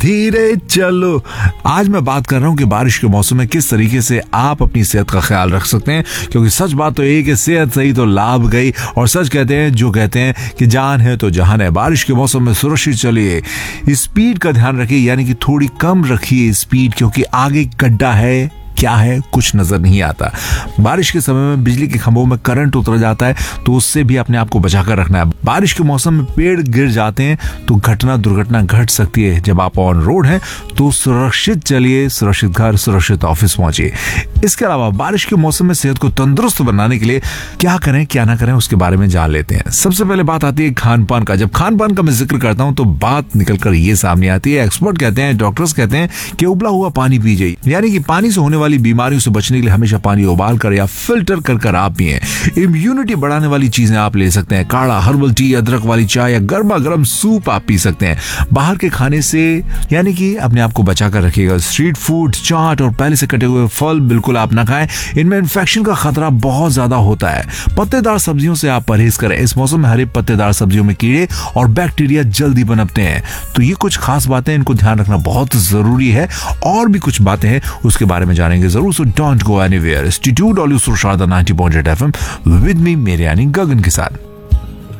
धीरे चलो। आज मैं बात कर रहा हूँ कि बारिश के मौसम में किस तरीके से आप अपनी सेहत का ख्याल रख सकते हैं, क्योंकि सच बात तो ये कि सेहत सही तो लाभ गई। और सच कहते हैं जो कहते हैं कि जान है तो जहान है। बारिश के मौसम में सुरक्षित चलिए, स्पीड का ध्यान रखिए, यानी कि थोड़ी कम रखिए स्पीड, क्योंकि आगे गड्ढा है, क्या है कुछ नजर नहीं आता। बारिश के समय में बिजली के खंभों में करंट उतर जाता है, तो उससे भी अपने आप को बचाकर रखना है। बारिश के मौसम में पेड़ गिर जाते हैं तो दुर्घटना घट सकती है। जब आप ऑन रोड हैं तो सुरक्षित चलिए, सुरक्षित घर, सुरक्षित ऑफिस पहुंचिए। इसके अलावा बारिश के मौसम में सेहत को तंदुरुस्त बनाने के लिए क्या करें क्या ना करें उसके बारे में जान लेते हैं। सबसे पहले बात आती है खान पान का। जब खान पान का मैं जिक्र करता हूं तो बात निकलकर ये सामने आती है, एक्सपर्ट कहते हैं, डॉक्टर्स कहते हैं कि उबला हुआ पानी पीजिए, यानी कि पानी से होने वाली बीमारियों से बचने के लिए हमेशा पानी उबाल कर या फिल्टर कर आप पिएं। इम्यूनिटी बढ़ाने वाली चीजें आप ले सकते हैं, काढ़ा, हर्बल टी, अदरक वाली चाय या गर्मा गर्म सूप आप पी सकते हैं। बाहर के खाने से यानी कि अपने आप को बचा कर रखिएगा। स्ट्रीट फूड, चाट और पहले से कटे हुए फल बिल्कुल आप ना खाएं, इनमें इन्फेक्शन का खतरा बहुत ज्यादा होता है। पत्तेदार सब्जियों से आप परहेज करें। इस मौसम में हरे पत्तेदार सब्जियों में कीड़े और बैक्टीरिया जल्दी पनपते हैं। तो ये कुछ खास बातें, इनको ध्यान रखना बहुत जरूरी है। और भी कुछ बातें हैं उसके बारे में जानेंगे जरूर। So don't go anywhere. Stay tuned always to Sharda 90.8 FM with me, मेरे यानी गगन के साथ।